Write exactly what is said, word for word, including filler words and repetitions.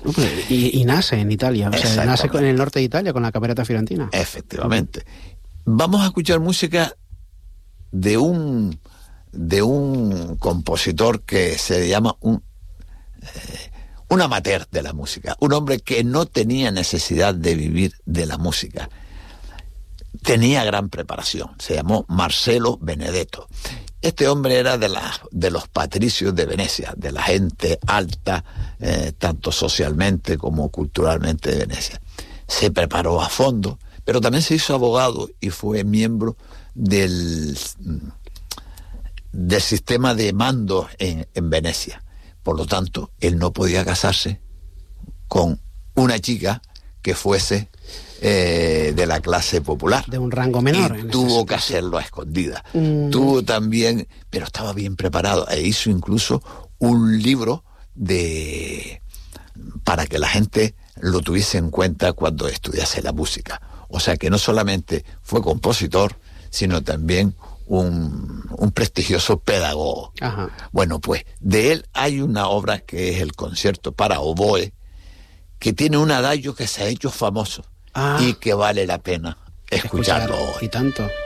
Y, y nace en Italia, o sea, nace en el norte de Italia con la Camerata Fiorentina. Efectivamente. Vamos a escuchar música de un de un compositor que se llama un eh, un amateur de la música, un hombre que no tenía necesidad de vivir de la música. Tenía gran preparación, se llamó Marcello Benedetto. Este hombre era de, la, de los patricios de Venecia, de la gente alta, eh, tanto socialmente como culturalmente de Venecia. Se preparó a fondo, pero también se hizo abogado y fue miembro del, del sistema de mando en, en Venecia. Por lo tanto, él no podía casarse con una chica que fuese eh, de la clase popular. De un rango menor. Y tuvo que hacerlo a escondidas. Mm. Tuvo también, pero estaba bien preparado, e hizo incluso un libro de para que la gente lo tuviese en cuenta cuando estudiase la música. O sea que no solamente fue compositor, sino también un, un prestigioso pedagogo. Ajá. Bueno, pues de él hay una obra que es el concierto para oboe, que tiene un adagio que se ha hecho famoso. Ah, y que vale la pena escucharlo escuchar, hoy. Y tanto.